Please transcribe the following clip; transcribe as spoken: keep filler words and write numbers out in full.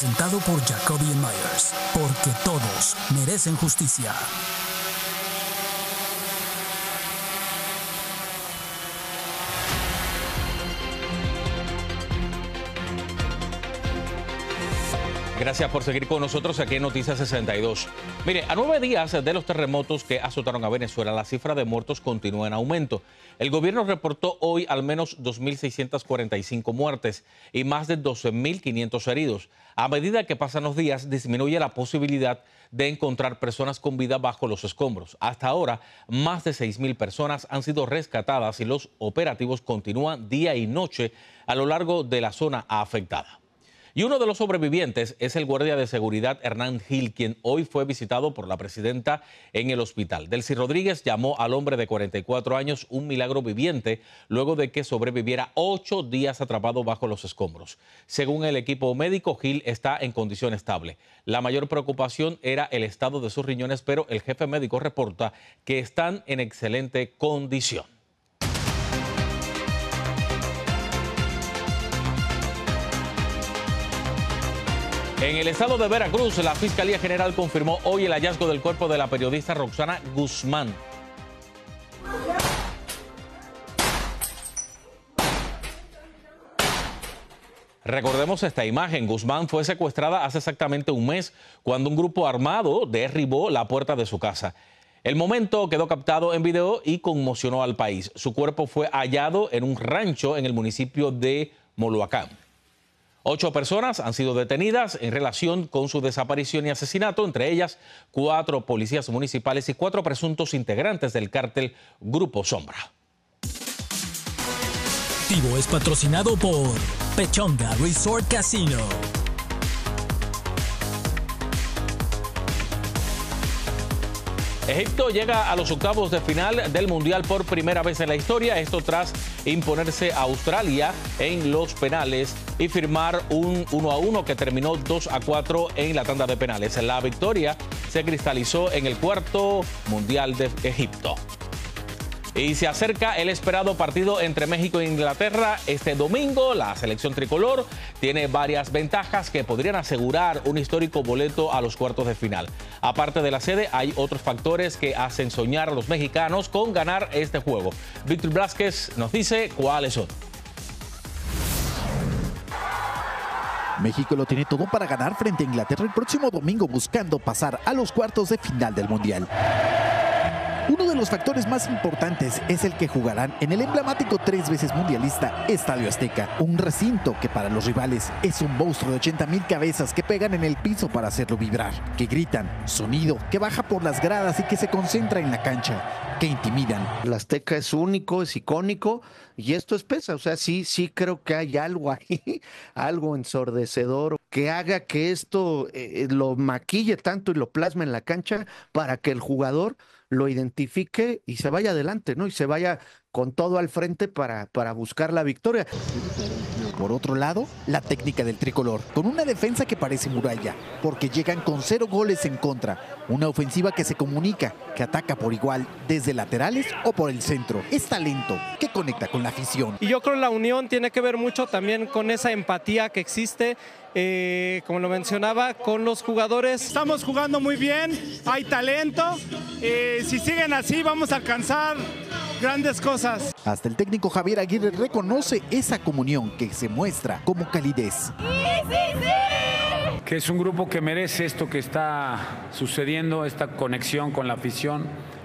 Presentado por Jacoby Myers, porque todos merecen justicia. Gracias por seguir con nosotros aquí en Noticias sesenta y dos. Mire, a nueve días de los terremotos que azotaron a Venezuela, la cifra de muertos continúa en aumento. El gobierno reportó hoy al menos dos mil seiscientas cuarenta y cinco muertes y más de doce mil quinientos heridos. A medida que pasan los días, disminuye la posibilidad de encontrar personas con vida bajo los escombros. Hasta ahora, más de seis mil personas han sido rescatadas y los operativos continúan día y noche a lo largo de la zona afectada. Y uno de los sobrevivientes es el guardia de seguridad Hernán Gil, quien hoy fue visitado por la presidenta en el hospital. Delcy Rodríguez llamó al hombre de cuarenta y cuatro años un milagro viviente luego de que sobreviviera ocho días atrapado bajo los escombros. Según el equipo médico, Gil está en condición estable. La mayor preocupación era el estado de sus riñones, pero el jefe médico reporta que están en excelente condición. En el estado de Veracruz, la Fiscalía General confirmó hoy el hallazgo del cuerpo de la periodista Roxana Guzmán. Recordemos esta imagen. Guzmán fue secuestrada hace exactamente un mes cuando un grupo armado derribó la puerta de su casa. El momento quedó captado en video y conmocionó al país. Su cuerpo fue hallado en un rancho en el municipio de Moloacán. Ocho personas han sido detenidas en relación con su desaparición y asesinato, entre ellas cuatro policías municipales y cuatro presuntos integrantes del cártel Grupo Sombra. Tivo es patrocinado por Pechonga Resort Casino. Egipto llega a los octavos de final del Mundial por primera vez en la historia, esto tras imponerse a Australia en los penales y firmar un uno a uno que terminó dos a cuatro en la tanda de penales. La victoria se cristalizó en el cuarto Mundial de Egipto. Y se acerca el esperado partido entre México e Inglaterra este domingo. La selección tricolor tiene varias ventajas que podrían asegurar un histórico boleto a los cuartos de final. Aparte de la sede, hay otros factores que hacen soñar a los mexicanos con ganar este juego. Víctor Blázquez nos dice cuáles son. México lo tiene todo para ganar frente a Inglaterra el próximo domingo, buscando pasar a los cuartos de final del Mundial. Uno de los factores más importantes es el que jugarán en el emblemático tres veces mundialista Estadio Azteca, un recinto que para los rivales es un monstruo de ochenta mil cabezas que pegan en el piso para hacerlo vibrar, que gritan, sonido que baja por las gradas y que se concentra en la cancha, que intimidan. El Azteca es único, es icónico y esto es pesa, o sea, sí, sí creo que hay algo ahí, algo ensordecedor que haga que esto eh, lo maquille tanto y lo plasme en la cancha para que el jugador lo identifique y se vaya adelante, ¿no? Y se vaya con todo al frente para, para buscar la victoria. Por otro lado, la técnica del tricolor, con una defensa que parece muralla, porque llegan con cero goles en contra, una ofensiva que se comunica, que ataca por igual desde laterales o por el centro. Es talento que conecta con la afición. Y yo creo que la unión tiene que ver mucho también con esa empatía que existe, eh, como lo mencionaba, con los jugadores. Estamos jugando muy bien, hay talento, eh, si siguen así vamos a alcanzar grandes cosas. Hasta el técnico Javier Aguirre reconoce esa comunión que se muestra como calidez. ¡Sí, sí, sí! Que es un grupo que merece esto que está sucediendo, esta conexión con la afición.